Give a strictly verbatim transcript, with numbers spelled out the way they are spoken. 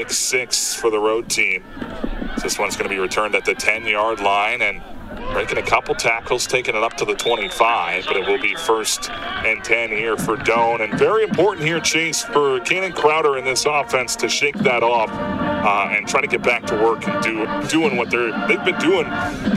pick six for the road team. This one's going to be returned at the ten-yard line, and breaking a couple tackles, taking it up to the twenty-five, but it will be first and ten here for Doane. And very important here, Chase, for Cannon Crowder in this offense to shake that off uh, and try to get back to work and do doing what they're they've been doing